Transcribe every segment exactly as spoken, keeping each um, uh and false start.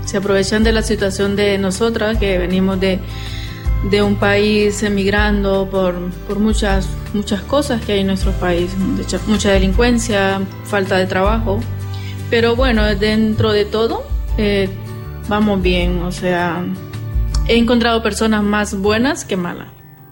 se aprovechan de la situación de nosotras, que venimos de, de un país emigrando por, por muchas, muchas cosas que hay en nuestro país, mucha, mucha delincuencia, falta de trabajo. Pero bueno, dentro de todo, eh, vamos bien, o sea, he encontrado personas más buenas que malas.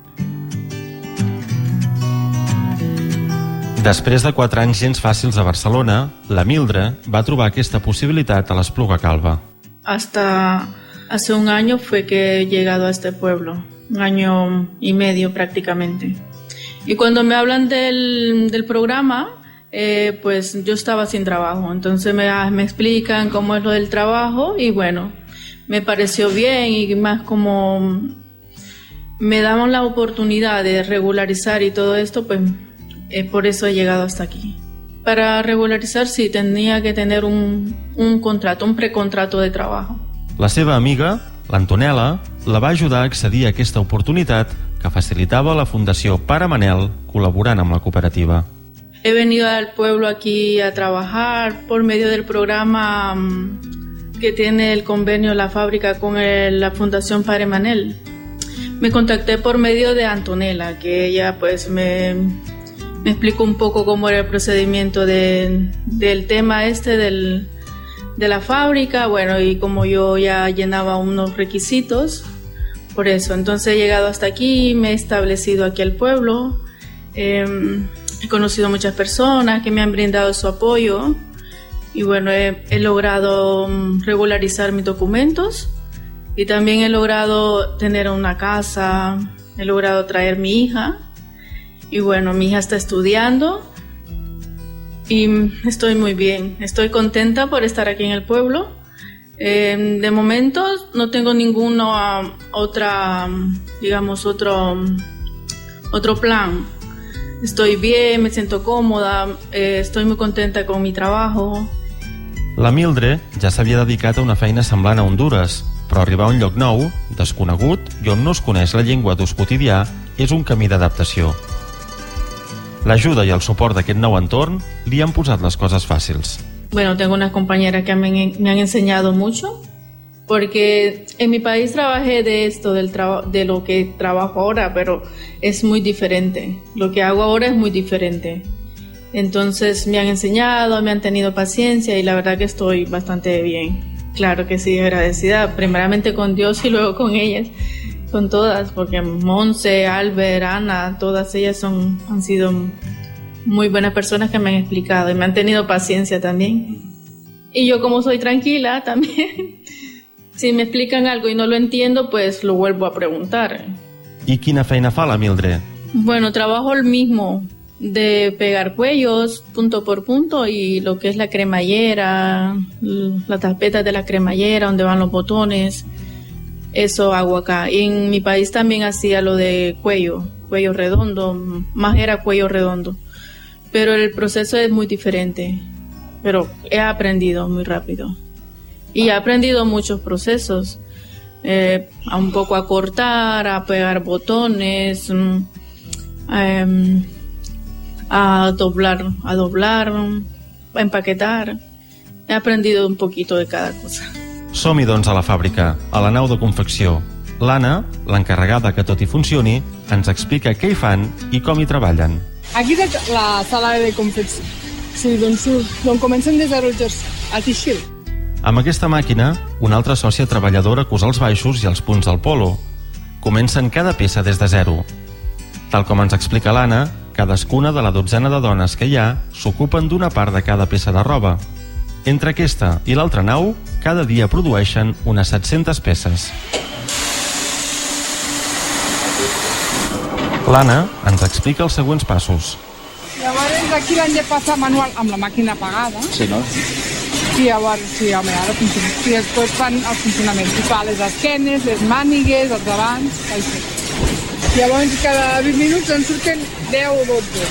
Després de quatre anys gens fàcils a Barcelona, la Mildred va trobar aquesta possibilitat a l'Espluga Calba. Hasta hace un año fue que he llegado a este pueblo, un año y medio prácticamente. Y cuando me hablan del, del programa, eh, pues yo estaba sin trabajo, entonces me, me explican cómo es lo del trabajo y bueno, me pareció bien y más como me daban la oportunidad de regularizar y todo esto, pues eh, por eso he llegado hasta aquí. Para regularizar sí tenía que tener un, un contrato, un precontrato de trabajo. La seva amiga, l'Antonella, la va ajudar a accedir a aquesta oportunitat que facilitava la Fundació Pare Manel col·laborant amb la cooperativa. He venido al pueblo aquí a trabajar por medio del programa que tiene el convenio la fábrica con el, la Fundación Pare Manel. Me contacté por medio de Antonella, que ella pues me, me explicó un poco cómo era el procedimiento de, del tema este del, de la fábrica, bueno, y como yo ya llenaba unos requisitos, por eso. Entonces he llegado hasta aquí, me he establecido aquí al pueblo, eh, he conocido muchas personas que me han brindado su apoyo y bueno, he, he logrado regularizar mis documentos y también he logrado tener una casa, he logrado traer mi hija y bueno, mi hija está estudiando y estoy muy bien, estoy contenta por estar aquí en el pueblo. Eh, de momento no tengo ninguna otra, digamos, otro, otro plan. Estoy bien, me siento còmoda, eh, estoy muy contenta con mi trabajo. La Mildred ja s'havia dedicat a una feina semblant a Hondures, però arribar a un lloc nou, desconegut i on no es coneix la llengua d'ús quotidià és un camí d'adaptació. L'ajuda i el suport d'aquest nou entorn li han posat les coses fàcils. Bueno, tengo unas compañeras que me, me han enseñado mucho, porque en mi país trabajé de esto, del traba, de lo que trabajo ahora, pero es muy diferente. Lo que hago ahora es muy diferente. Entonces me han enseñado, me han tenido paciencia y la verdad que estoy bastante bien. Claro que sí, agradecida, primeramente con Dios y luego con ellas, con todas, porque Monse, Albert, Ana, todas ellas son, han sido muy buenas personas que me han explicado y me han tenido paciencia también. Y yo como soy tranquila también, si me explican algo y no lo entiendo, pues lo vuelvo a preguntar. ¿Y quina feina fa la Mildred? Bueno, trabajo el mismo, de pegar cuellos punto por punto y lo que es la cremallera, las tapetas de la cremallera donde van los botones, eso hago acá. Y en mi país también hacía lo de cuello, cuello redondo, más era cuello redondo. Pero el proceso es muy diferente, pero he aprendido muy rápido. Y he aprendido muchos procesos, eh, a un poco a cortar, a pegar botones, eh, a doblar, a doblar, a empaquetar. He aprendido un poquito de cada cosa. Som-hi, doncs, a la fàbrica, a la nau de confecció. L'Anna, l'encarregada que tot hi funcioni, ens explica què hi fan i com hi treballen. Aquí és la sala de confecció. Sí, doncs d'on comencem des zero al teixir. Amb aquesta màquina, una altra sòcia treballadora cosa els baixos i els punts del polo. Comencen cada peça des de zero. Tal com ens explica l'Anna, cadascuna de la dotzena de dones que hi ha s'ocupen d'una part de cada peça de roba. Entre aquesta i l'altra nau, cada dia produeixen unes set-centes peces. L'Anna ens explica els següents passos. Llavors aquí l'hem de passar manual amb la màquina apagada. Sí, no? I llavors, sí, home, ara funciona. I després fan el funcionament. I fa les esquenes, les mànigues, els davants, així. Llavors cada vint minuts en surten deu o dotze.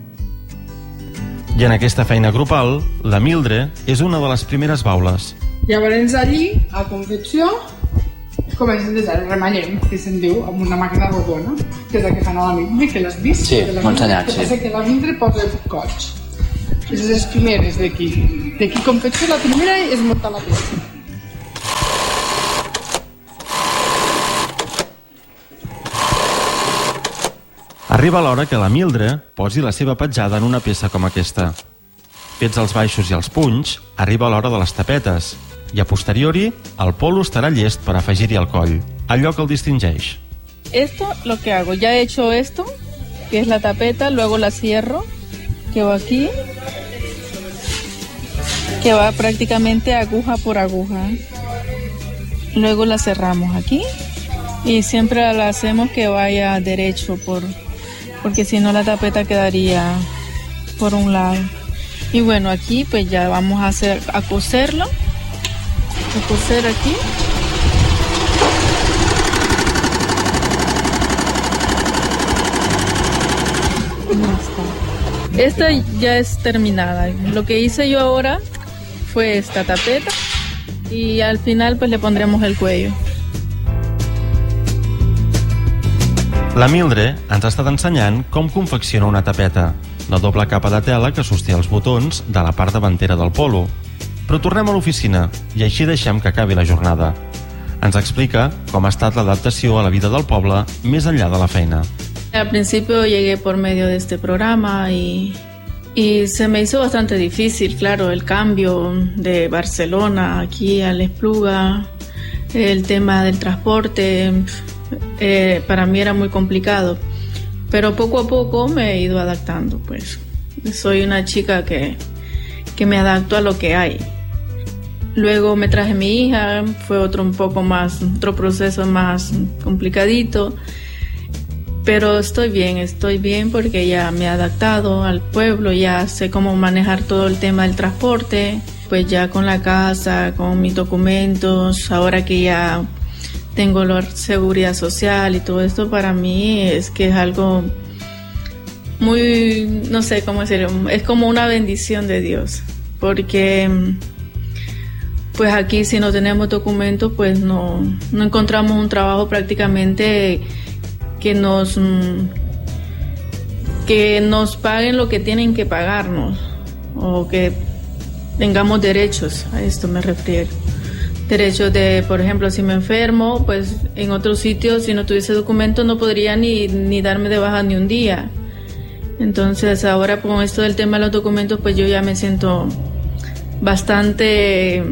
I en aquesta feina grupal, la Mildred és una de les primeres baules. Llavors allí, a confecció, comencen des del remallem, que se'n diu, amb una màquina rodona, que és la que fan a la Mildred, que l'has vist? Sí, m'ho he ensenyat, sí. Que passa que la Mildred posa cots. És les primeres d'aquí. D'aquí confecció, la primera és muntar la peça. Arriba l'hora que la Mildre posi la seva petjada en una peça com aquesta. Fets els baixos i els punys, arriba l'hora de les tapetes, i a posteriori el polo estarà llest per afegir-hi al coll, allò que el distingeix. Esto lo que hago, ya he hecho esto, que es la tapeta, luego la cierro, que va aquí, que va prácticamente aguja por aguja. Luego la cerramos aquí y siempre la hacemos que vaya derecho, por, porque si no la tapeta quedaría por un lado. Y bueno, aquí pues ya vamos a hacer a coserlo, a coser aquí. Esta ya es terminada. Lo que hice yo ahora fue esta tapeta y al final pues le pondremos el cuello. La Mildre ens ha estat ensenyant com confecciona una tapeta, la doble capa de tela que sosté els botons de la part davantera del polo. Però tornem a l'oficina i així deixem que acabi la jornada. Ens explica com ha estat l'adaptació a la vida del poble més enllà de la feina. Al principio llegué por medio de este programa y, y se me hizo bastante difícil, claro, el cambio de Barcelona aquí a L'Espluga, el tema del transporte, eh, para mí era muy complicado, pero poco a poco me he ido adaptando, pues soy una chica que, que me adapto a lo que hay. Luego me traje mi hija, fue otro un poco más, otro proceso más complicadito. Pero estoy bien, estoy bien porque ya me he adaptado al pueblo, ya sé cómo manejar todo el tema del transporte, pues ya con la casa, con mis documentos, ahora que ya tengo la seguridad social y todo esto, para mí es que es algo muy, no sé cómo decirlo, es como una bendición de Dios, porque pues aquí si no tenemos documentos pues no, no encontramos un trabajo prácticamente que nos que nos paguen lo que tienen que pagarnos o que tengamos derechos, a esto me refiero. Derechos de, por ejemplo, si me enfermo, pues en otros sitios si no tuviese documento no podría ni, ni darme de baja ni un día. Entonces ahora con esto del tema de los documentos pues yo ya me siento bastante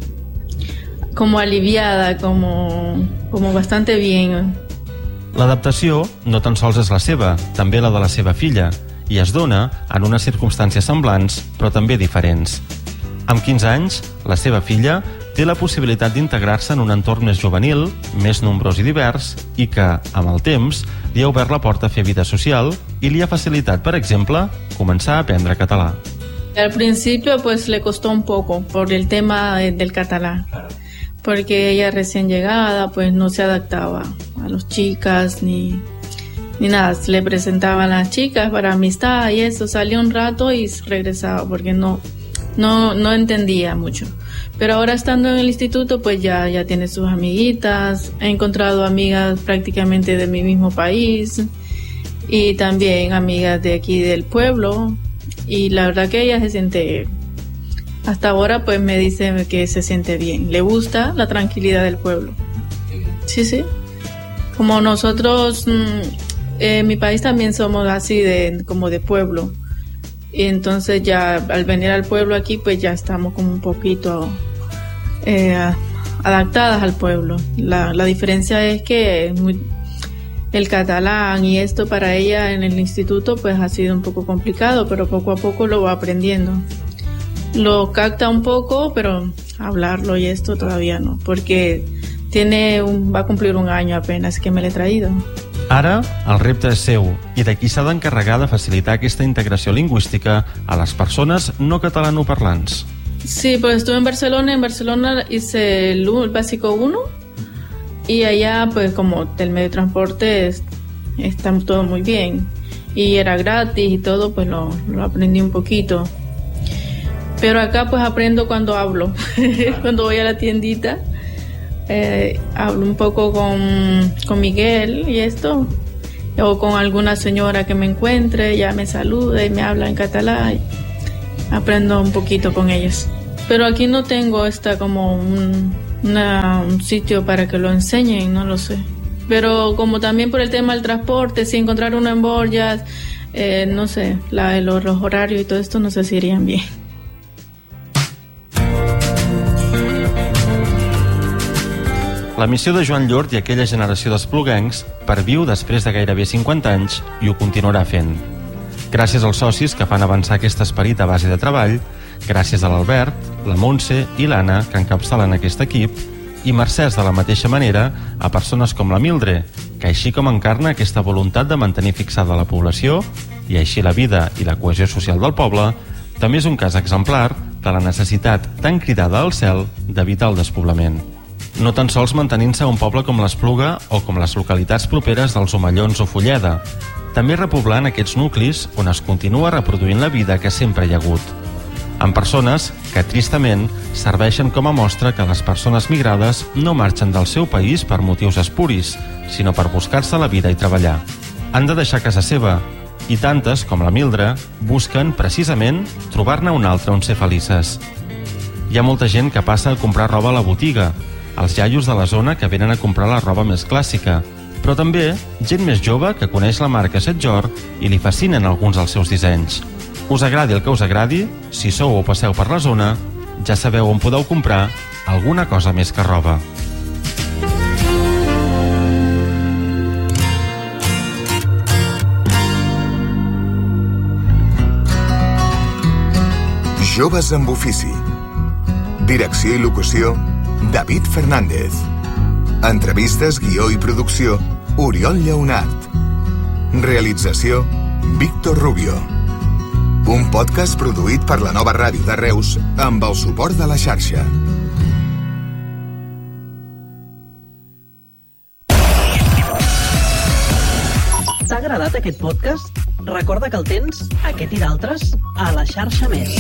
como aliviada, como, como bastante bien. L'adaptació no tan sols és la seva, també la de la seva filla, i es dona en unes circumstàncies semblants, però també diferents. Amb quinze anys, la seva filla té la possibilitat d'integrar-se en un entorn més juvenil, més nombrós i divers, i que, amb el temps, li ha obert la porta a fer vida social i li ha facilitat, per exemple, començar a aprendre català. Al principio pues le costó un poco por el tema del catalán, porque ella recién llegada pues no se adaptaba a las chicas ni, ni nada, le presentaban a las chicas para amistad y eso, salía un rato y regresaba porque no, no, no entendía mucho. Pero ahora estando en el instituto pues ya, ya tiene sus amiguitas, he encontrado amigas prácticamente de mi mismo país y también amigas de aquí del pueblo y la verdad que ella se siente, hasta ahora pues me dice que se siente bien, le gusta la tranquilidad del pueblo. Sí, sí. Como nosotros, en mi país también somos así de como de pueblo. Y entonces ya al venir al pueblo aquí pues ya estamos como un poquito eh, adaptadas al pueblo. La, la diferencia es que es muy, el catalán y esto para ella en el instituto pues ha sido un poco complicado, pero poco a poco lo va aprendiendo. Lo capta un poco, pero hablarlo y esto todavía no, porque tiene un, va a cumplir un año apenas que me l'he traído. Ara, el repte és seu i de qui s'ha d'encarregar de facilitar aquesta integració lingüística a les persones no catalanoparlants. Sí, pues estuve en Barcelona, en Barcelona hice el, el básico uno y allá pues como del medio de transporte es, está todo muy bien y era gratis y todo, pues lo, lo aprendí un poquito. Pero acá pues aprendo cuando hablo, cuando voy a la tiendita. Eh, hablo un poco con, con Miguel y esto, o con alguna señora que me encuentre, ya me saluda y me habla en catalán, aprendo un poquito con ellos. Pero aquí no tengo esta como un, una, un sitio para que lo enseñen, no lo sé. pero como también por el tema del transporte, si encontrar uno en Borjas, eh, no sé, la, los, los horarios y todo esto no sé si irían bien. La missió de Joan Llort i aquella generació d'espluguencs perviu després de gairebé cinquanta anys i ho continuarà fent. Gràcies als socis que fan avançar aquest esperit a base de treball, gràcies a l'Albert, la Montse i l'Anna que encapçalen aquest equip, i mercès de la mateixa manera a persones com la Mildre, que així com encarna aquesta voluntat de mantenir fixada la població i així la vida i la cohesió social del poble, també és un cas exemplar de la necessitat tan cridada al cel d'evitar el despoblament. No tan sols mantenint-se un poble com l'Espluga o com les localitats properes dels Omellons o Fulleda, també repoblant aquests nuclis on es continua reproduint la vida que sempre hi ha hagut, amb persones que, tristament, serveixen com a mostra que les persones migrades no marxen del seu país per motius espuris, sinó per buscar-se la vida i treballar. Han de deixar casa seva, i tantes, com la Mildre, busquen, precisament, trobar-ne una altra on ser felices. Hi ha molta gent que passa a comprar roba a la botiga, els iaios de la zona que venen a comprar la roba més clàssica, però també gent més jove que coneix la marca Setjor i li fascinen alguns dels seus dissenys. Us agradi el que us agradi, si sou o passeu per la zona, ja sabeu on podeu comprar alguna cosa més que roba. Joves amb ofici. Direcció i locució, David Fernández. Entrevistes, guió i producció, Oriol Lleonart. Realització, Víctor Rubio. Un podcast produït per la Nova Ràdio de Reus amb el suport de la xarxa. T'ha agradat aquest podcast? Recorda que el tens, aquest i d'altres, a la xarxa Més.